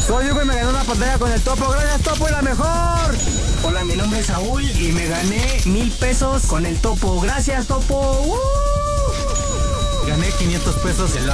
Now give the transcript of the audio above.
Soy Hugo y me gané una pantalla con el Topo. Gracias, Topo, y la mejor. Hola, mi nombre es Saúl y me gané 1000 pesos con el Topo. Gracias, Topo. Gané 500 pesos en la